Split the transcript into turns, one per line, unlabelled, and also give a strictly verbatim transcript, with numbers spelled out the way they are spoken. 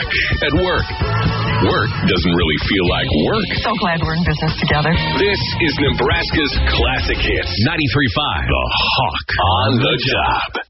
at work. Work doesn't really feel like work.
So glad we're in business together.
This is Nebraska's Classic Hits. ninety-three point five. The Hawk on the Job.